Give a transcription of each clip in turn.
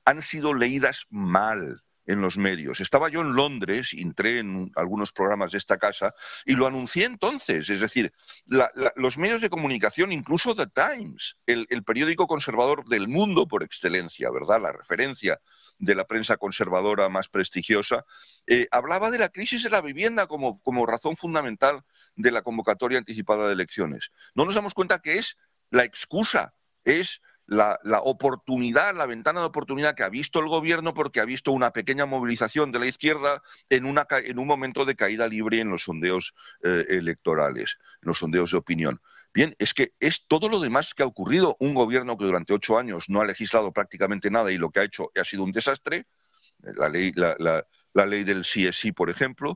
han sido leídas mal en los medios. Estaba yo en Londres, entré en algunos programas de esta casa y lo anuncié entonces. Es decir, los medios de comunicación, incluso The Times, el periódico conservador del mundo por excelencia, ¿verdad? La referencia de la prensa conservadora más prestigiosa, hablaba de la crisis de la vivienda como razón fundamental de la convocatoria anticipada de elecciones. No nos damos cuenta que es la excusa, es la oportunidad, la ventana de oportunidad que ha visto el gobierno porque ha visto una pequeña movilización de la izquierda en un momento de caída libre en los sondeos electorales, en los sondeos de opinión. Bien, es que es todo lo demás que ha ocurrido. Un gobierno que durante 8 años no ha legislado prácticamente nada y lo que ha hecho ha sido un desastre. La ley del CSI, por ejemplo.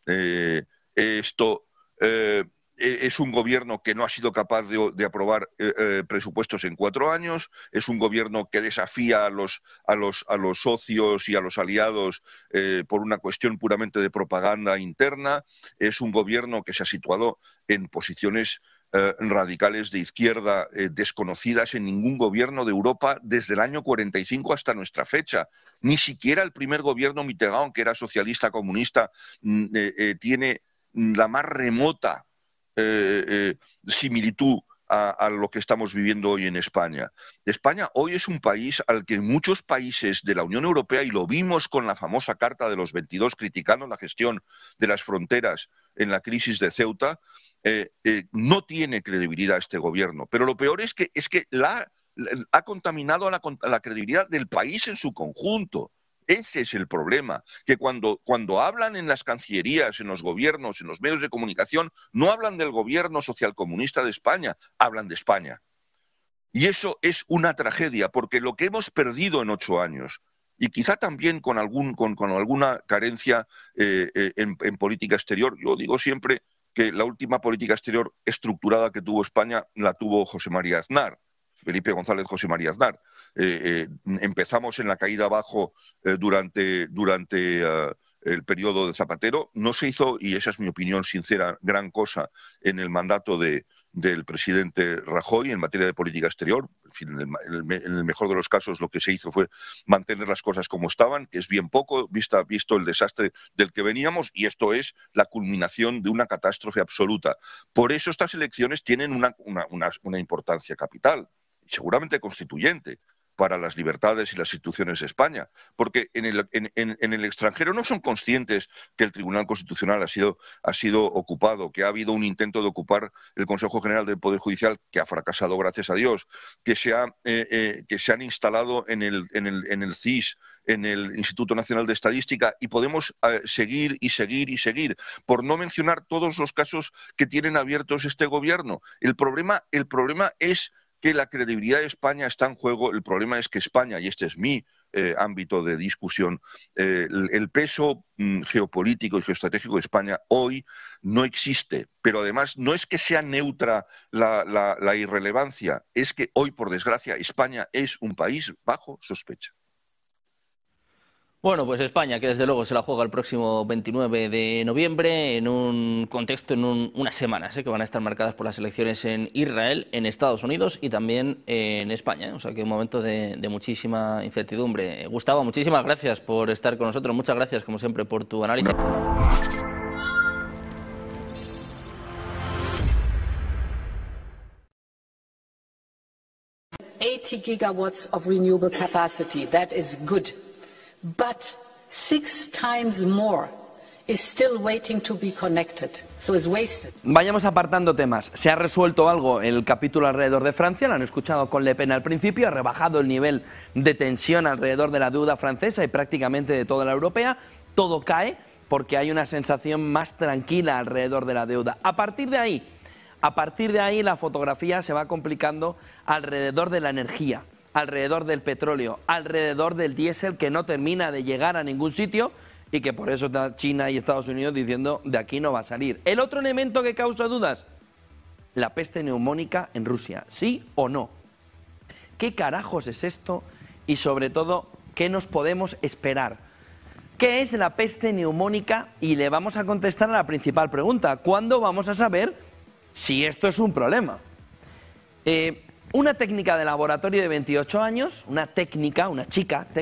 Es un gobierno que no ha sido capaz de aprobar presupuestos en 4 años, es un gobierno que desafía a los socios y a los aliados por una cuestión puramente de propaganda interna, es un gobierno que se ha situado en posiciones radicales de izquierda desconocidas en ningún gobierno de Europa desde el año 45 hasta nuestra fecha. Ni siquiera el primer gobierno Mitterrand, que era socialista comunista, tiene la más remota similitud a lo que estamos viviendo hoy en España. España hoy es un país al que muchos países de la Unión Europea, y lo vimos con la famosa Carta de los 22 criticando la gestión de las fronteras en la crisis de Ceuta, no tiene credibilidad este gobierno. Pero lo peor es que ha contaminado a la credibilidad del país en su conjunto. Ese es el problema, que cuando hablan en las cancillerías, en los gobiernos, en los medios de comunicación, no hablan del gobierno socialcomunista de España, hablan de España. Y eso es una tragedia, porque lo que hemos perdido en 8 años, y quizá también con alguna carencia en política exterior, yo digo siempre que la última política exterior estructurada que tuvo España la tuvo José María Aznar. Felipe González José María Aznar. Empezamos en la caída abajo durante el periodo de Zapatero. No se hizo, y esa es mi opinión sincera, gran cosa en el mandato del presidente Rajoy en materia de política exterior. En fin, en el mejor de los casos lo que se hizo fue mantener las cosas como estaban, que es bien poco, visto el desastre del que veníamos, y esto es la culminación de una catástrofe absoluta. Por eso estas elecciones tienen una importancia capital, y seguramente constituyente, para las libertades y las instituciones de España, porque en el extranjero no son conscientes que el Tribunal Constitucional ha sido ocupado, que ha habido un intento de ocupar el Consejo General del Poder Judicial, que ha fracasado, gracias a Dios, que se han instalado en el CIS, en el Instituto Nacional de Estadística, y podemos seguir y seguir y seguir, por no mencionar todos los casos que tienen abiertos este gobierno. El problema es que la credibilidad de España está en juego. El problema es que España, y este es mi ámbito de discusión, el peso geopolítico y geoestratégico de España hoy no existe. Pero además no es que sea neutra la irrelevancia, es que hoy, por desgracia, España es un país bajo sospecha. Bueno, pues España, que desde luego se la juega el próximo 29 de noviembre en un contexto, en unas semanas que van a estar marcadas por las elecciones en Israel, en Estados Unidos y también en España. O sea que un momento de muchísima incertidumbre. Gustavo, muchísimas gracias por estar con nosotros. Muchas gracias, como siempre, por tu análisis. 80 gigawatts of renewable capacity, that is good. But 6 times more is still waiting to be connected, so it's wasted. Vayamos apartando temas. ¿Se ha resuelto algo el capítulo alrededor de Francia? Lo han escuchado con Le Pen al principio, ha rebajado el nivel de tensión alrededor de la deuda francesa y prácticamente de toda la europea. Todo cae porque hay una sensación más tranquila alrededor de la deuda. A partir de ahí la fotografía se va complicando alrededor de la energía, alrededor del petróleo, alrededor del diésel, que no termina de llegar a ningún sitio y que por eso está China y Estados Unidos diciendo de aquí no va a salir. El otro elemento que causa dudas, la peste neumónica en Rusia, ¿sí o no? ¿Qué carajos es esto? Y sobre todo, ¿qué nos podemos esperar? ¿Qué es la peste neumónica? Y le vamos a contestar a la principal pregunta, ¿cuándo vamos a saber si esto es un problema? Una técnica de laboratorio de 28 años, una chica